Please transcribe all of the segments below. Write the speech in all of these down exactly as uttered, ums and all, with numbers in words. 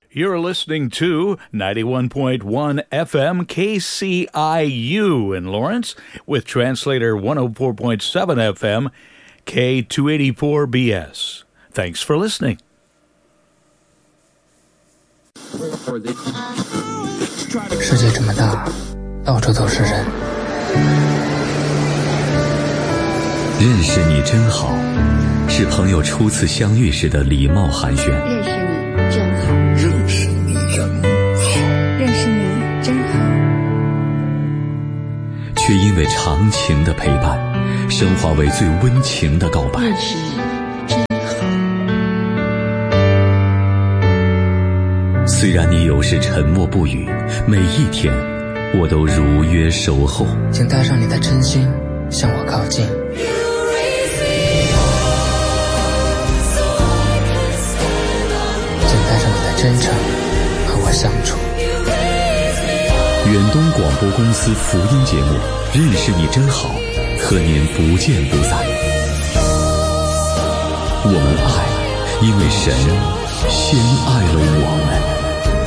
You're listening to ninety-one point one F M K C I U in Lawrence with translator one oh four point seven F M K two eighty-four B S. Thanks for listening. 世界这么大，到处都是人。 认识你真好，是朋友初次相遇时的礼貌寒暄。 认识你真好， 认识你真好， 认识你真好。 却因为长情的陪伴，升华为最温情的告白。 认识你真好。 虽然你有时沉默不语，每一天我都如约守候。 请带上你的真心向我靠近，请带上你的真诚和我相处。 远东广播公司福音节目《认识你真好》，和您不见不散。我们爱，因为神先爱了我们。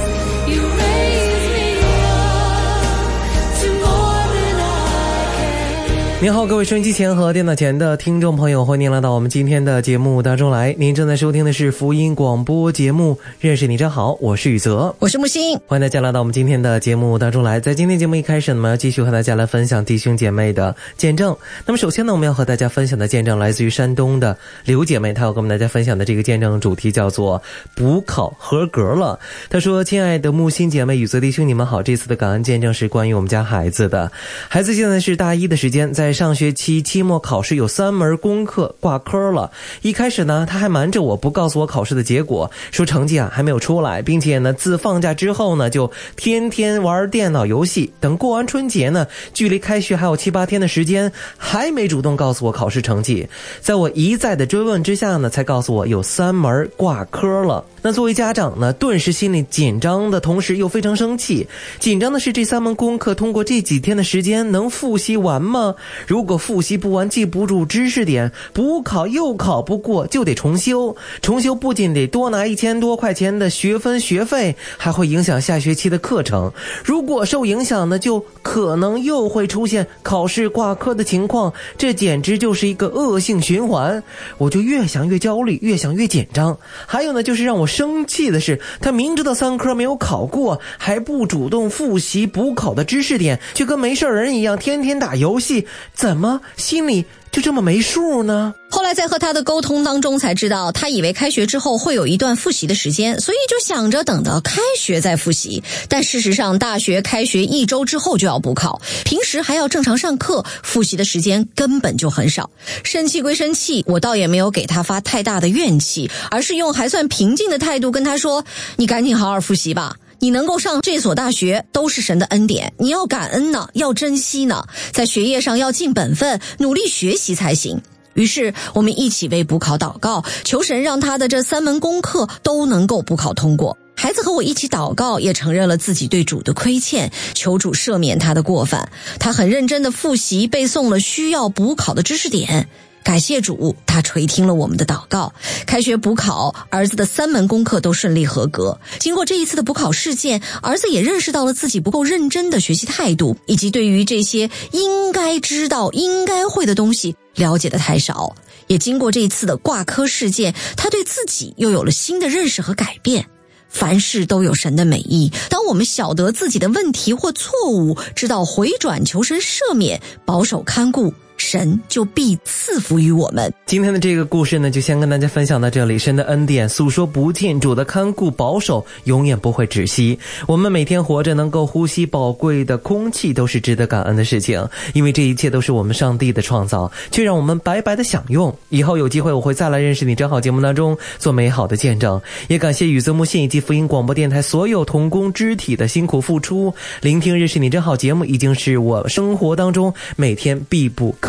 您好，各位收音机前和电脑前的听众朋友，欢迎您来到我们今天的节目当中来。您正在收听的是福音广播节目《认识你真好》，我是宇泽， 我是木星， 欢迎大家来到我们今天的节目当中来。在今天节目一开始呢，我们要继续和大家来分享弟兄姐妹的见证。那么首先呢，我们要和大家分享的见证来自于山东的刘姐妹，她要跟我们大家分享的这个见证主题叫做补考合格了。她说：亲爱的木星姐妹、宇泽弟兄，你们好，这次的感恩见证是关于我们家孩子的。孩子现在是大一的时间，在上学期期末考试有三门功课挂科了。一开始呢，他还瞒着我不告诉我考试的结果，说成绩啊还没有出来，并且呢自放假之后呢就天天玩电脑游戏。等过完春节呢，距离开学还有七八天的时间，还没主动告诉我考试成绩。在我一再的追问之下呢，才告诉我有三门挂科了。那作为家长呢，顿时心里紧张的同时又非常生气。紧张的是这三门功课通过这几天的时间能复习完吗？如果复习不完，记不住知识点，补考又考不过，就得重修。重修不仅得多拿一千多块钱的学分学费，还会影响下学期的课程。如果受影响呢，就可能又会出现考试挂科的情况，这简直就是一个恶性循环。我就越想越焦虑，越想越紧张。还有呢，就是让我生气的是，他明知道三科没有考过，还不主动复习补考的知识点，就跟没事人一样天天打游戏，怎么心里就这么没数呢？ 后来在和他的沟通当中才知道，他以为开学之后会有一段复习的时间，所以就想着等到开学再复习。但事实上，大学开学一周之后就要补考，平时还要正常上课，复习的时间根本就很少。生气归生气，我倒也没有给他发太大的怨气，而是用还算平静的态度跟他说：你赶紧好好复习吧，你能够上这所大学都是神的恩典，你要感恩呢，要珍惜呢，在学业上要尽本分，努力学习才行。于是我们一起为补考祷告，求神让他的这三门功课都能够补考通过。孩子和我一起祷告，也承认了自己对主的亏欠，求主赦免他的过犯。他很认真地复习背诵了需要补考的知识点，感谢主，他垂听了我们的祷告。开学补考，儿子的三门功课都顺利合格。经过这一次的补考事件，儿子也认识到了自己不够认真的学习态度，以及对于这些应该知道应该会的东西了解的太少。也经过这一次的挂科事件，他对自己又有了新的认识和改变。凡事都有神的美意，当我们晓得自己的问题或错误，知道回转求神赦免，保守看顾，神就必赐福于我们。 今天的这个故事呢，就先跟大家分享到这里。神的恩典诉说不尽，主的看顾保守永远不会止息。我们每天活着能够呼吸宝贵的空气，都是值得感恩的事情，因为这一切都是我们上帝的创造，却让我们白白的享用。以后有机会我会再来认识你真好节目当中做美好的见证。也感谢宇泽木信以及福音广播电台所有同工肢体的辛苦付出。聆听认识你真好节目已经是我生活当中每天必不可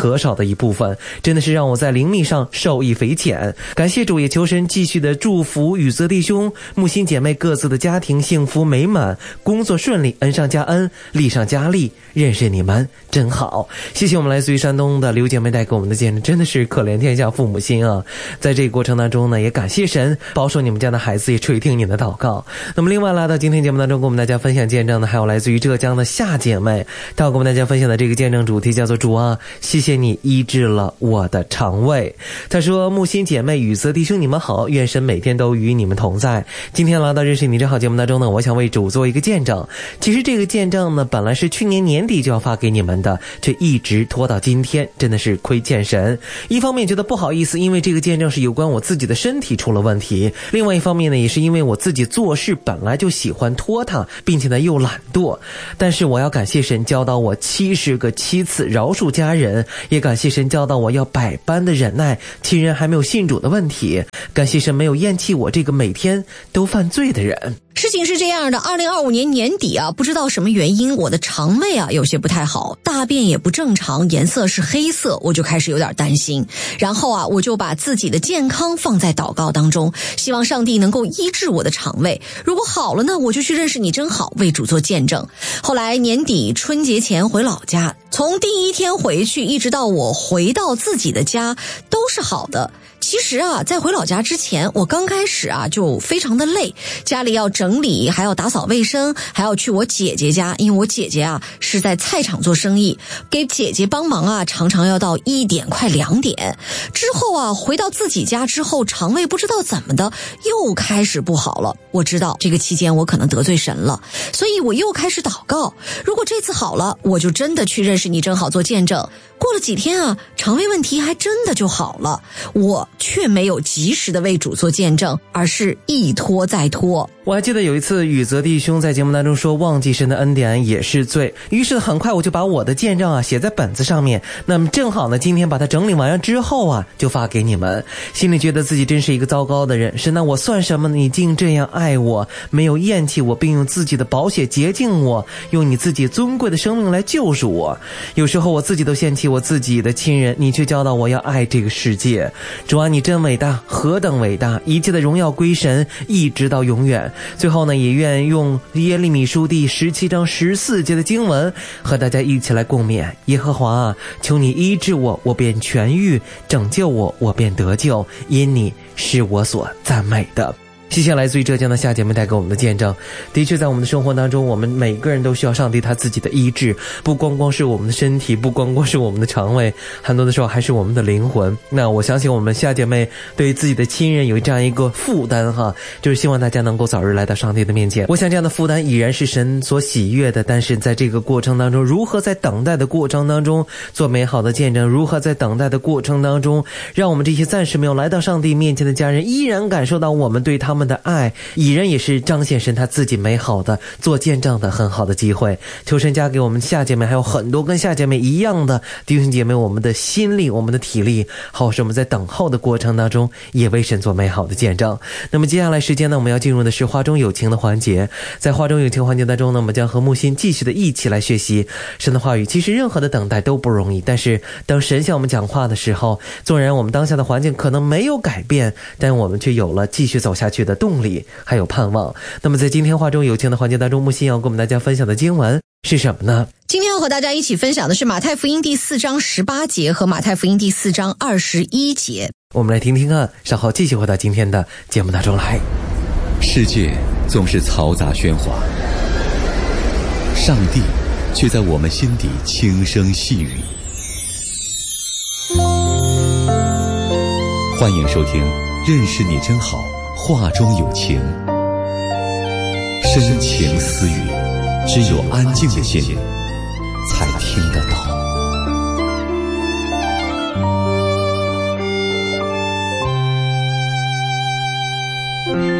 可少的一部分，真的是让我在灵命上受益匪浅。感谢主，也求神继续的祝福宇泽弟兄、木心姐妹各自的家庭幸福美满，工作顺利，恩上加恩，利上加利。认识你们真好，谢谢我们来自于山东的刘姐妹带给我们的见证，真的是可怜天下父母心啊！在这个过程当中呢，也感谢神保守你们家的孩子，也垂听你的祷告。那么另外来到今天节目当中跟我们大家分享见证的还有来自于浙江的夏姐妹，她要跟我们大家分享的这个见证主题叫做主啊，谢谢你医治了我的肠胃。她说，木心姐妹、宇泽弟兄你们好，愿神每天都与你们同在。今天来到认识你真好节目当中呢，我想为主做一个见证。其实这个见证呢，本来是去年年底就要发给你们的，却一直拖到今天，真的是亏欠神。一方面觉得不好意思，因为这个见证是有关我自己的身体出了问题；另外一方面呢，也是因为我自己做事本来就喜欢拖沓，并且呢又懒惰。但是我要感谢神教导我七十个七次饶恕家人，也感谢神教导我要百般的忍耐亲人还没有信主的问题，感谢神没有厌弃我这个每天都犯罪的人。 事情是这样的，二零二五年年底啊，不知道什么原因，我的肠胃啊有些不太好，大便也不正常，颜色是黑色，我就开始有点担心。然后啊，我就把自己的健康放在祷告当中，希望上帝能够医治我的肠胃。如果好了呢，我就去认识你真好，为主做见证。后来年底春节前回老家，从第一天回去一直到我回到自己的家都是好的。其实啊，在回老家之前，我刚开始啊就非常的累，家里要整理，还要打扫卫生，还要去我姐姐家，因为我姐姐啊是在菜场做生意，给姐姐帮忙啊，常常要到一点快两点。之后啊，回到自己家之后，肠胃不知道怎么的又开始不好了。我知道这个期间我可能得罪神了，所以我又开始祷告。如果这次好了，我就真的去认识你真好做见证。过了几天啊，肠胃问题还真的就好了，我却没有及时的为主做见证，而是一拖再拖。 我还记得有一次宇泽弟兄在节目当中说，忘记神的恩典也是罪，于是很快我就把我的见证啊写在本子上面。那么正好呢，今天把它整理完了之后啊，就发给你们。心里觉得自己真是一个糟糕的人，神啊，我算什么呢？你竟这样爱我，没有厌弃我，并用自己的宝血洁净我，用你自己尊贵的生命来救赎我。有时候我自己都嫌弃我自己的亲人，你却教导我要爱这个世界。主啊，你真伟大，何等伟大！一切的荣耀归神，一直到永远。最后呢，也愿用耶利米书第十七章十四节的经文和大家一起来共勉。耶和华啊，求你医治我，我便痊愈；拯救我，我便得救，因你是我所赞美的。谢谢来自于浙江的夏姐妹带给我们的见证。的确在我们的生活当中，我们每个人都需要上帝他自己的医治，不光光是我们的身体，不光光是我们的肠胃，很多的时候还是我们的灵魂。那我相信我们夏姐妹对于自己的亲人有这样一个负担哈，就是希望大家能够早日来到上帝的面前。我想这样的负担已然是神所喜悦的，但是在这个过程当中，如何在等待的过程当中做美好的见证，如何在等待的过程当中让我们这些暂时没有来到上帝面前的家人依然感受到我们对他们的爱，已然也是彰显神他自己美好的做见证的很好的机会。求神加给我们夏姐妹还有很多跟夏姐妹一样的弟兄姐妹我们的心力，我们的体力，好使我们在等候的过程当中也为神做美好的见证。那么接下来时间呢，我们要进入的是话中有情的环节。在话中有情环节当中呢，我们将和木心继续的一起来学习神的话语。其实任何的等待都不容易，但是当神向我们讲话的时候，纵然我们当下的环境可能没有改变，但我们却有了继续走下去的动力还有盼望。那么在今天话中有情的环节当中，木心要跟我们大家分享的经文是什么呢？ 今天要和大家一起分享的是马太福音第四章十八节和马太福音第四章二十一节。 我们来听听看，稍后继续回到今天的节目当中来。 世界总是嘈杂喧哗，上帝却在我们心底轻声细语。欢迎收听认识你真好，话中有情，深情私语，只有安静的心才听得到。 马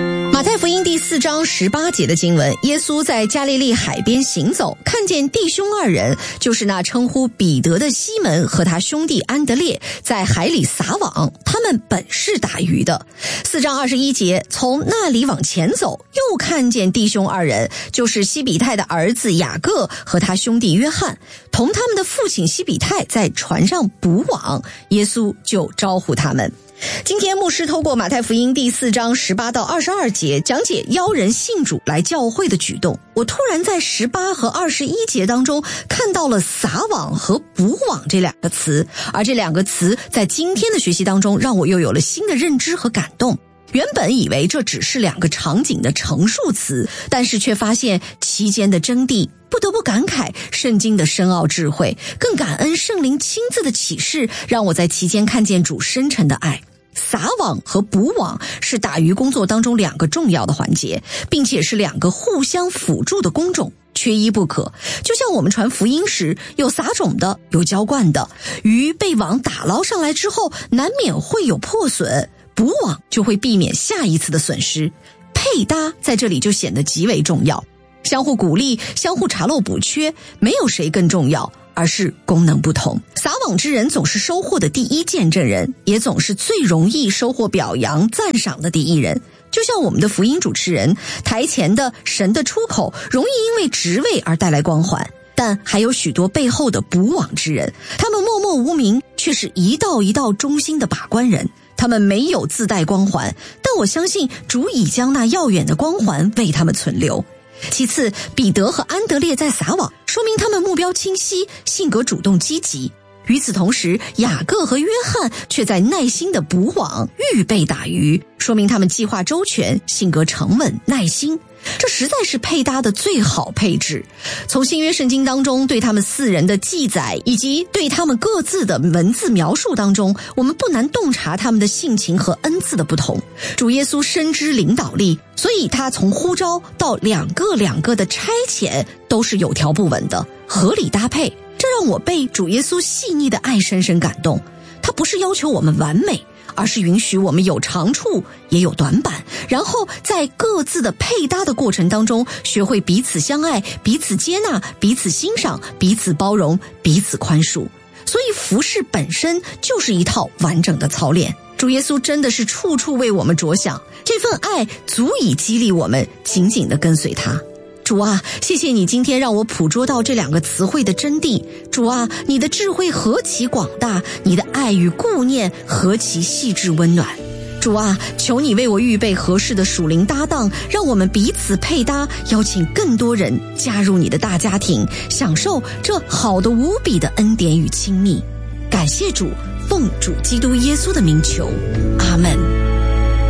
马太福音第四章十八节的经文，耶稣在加利利海边行走，看见弟兄二人，就是那称呼彼得的西门和他兄弟安德烈，在海里撒网，他们本是打鱼的。四章二十一节，从那里往前走，又看见弟兄二人，就是西比泰的儿子雅各和他兄弟约翰，同他们的父亲西比泰在船上捕网，耶稣就招呼他们。今天牧师透过马太福音第四章十八到二十二节讲解邀人信主来教会的举动，我突然在十八和二十一节当中看到了撒网和捕网这两个词，而这两个词在今天的学习当中让我又有了新的认知和感动。原本以为这只是两个场景的陈述词，但是却发现其间的真谛，不得不感慨圣经的深奥智慧，更感恩圣灵亲自的启示，让我在其间看见主深沉的爱。撒网和捕网是打鱼工作当中两个重要的环节，并且是两个互相辅助的工种，缺一不可。就像我们传福音时，有撒种的，有浇灌的，鱼被网打捞上来之后，难免会有破损，捕网就会避免下一次的损失。配搭在这里就显得极为重要，相互鼓励，相互查漏补缺，没有谁更重要，而是功能不同。撒网之人总是收获的第一见证人，也总是最容易收获表扬赞赏的第一人。就像我们的福音主持人，台前的神的出口容易因为职位而带来光环，但还有许多背后的捕网之人，他们默默无名，却是一道一道忠心的把关人。他们没有自带光环，但我相信主已将那耀眼的光环为他们存留。其次，彼得和安德烈在撒网，说明他们目标清晰，性格主动积极。与此同时，雅各和约翰却在耐心的捕网，预备打鱼，说明他们计划周全，性格沉稳耐心。这实在是配搭的最好配置。从新约圣经当中对他们四人的记载，以及对他们各自的文字描述当中，我们不难洞察他们的性情和恩赐的不同。主耶稣深知领导力，所以他从呼召到两个两个的差遣都是有条不紊的，合理搭配。这让我被主耶稣细腻的爱深深感动。他不是要求我们完美，而是允许我们有长处也有短板，然后在各自的配搭的过程当中，学会彼此相爱，彼此接纳，彼此欣赏，彼此包容，彼此宽恕。所以服事本身就是一套完整的操练。主耶稣真的是处处为我们着想，这份爱足以激励我们紧紧地跟随他。主啊，谢谢你今天让我捕捉到这两个词汇的真谛。主啊，你的智慧何其广大，你的爱与顾念何其细致温暖。主啊，求你为我预备合适的属灵搭档，让我们彼此配搭，邀请更多人加入你的大家庭，享受这好的无比的恩典与亲密。感谢主，奉主基督耶稣的名求，阿们。